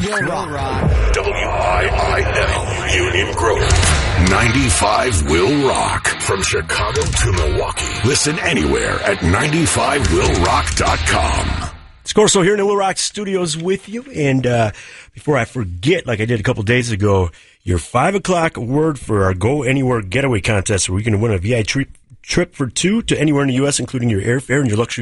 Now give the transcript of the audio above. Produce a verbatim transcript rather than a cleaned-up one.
Will Rock. W I I L, Union Grove. ninety-five Will Rock. From Chicago to Milwaukee. Listen anywhere at ninety-five will rock dot com. Scorso here in the Will Rock Studios with you. And uh, before I forget, like I did a couple days ago, your five o'clock word for our Go Anywhere Getaway Contest, where we're going to win a V I P trip for two to anywhere in the U S, including your airfare and your luxury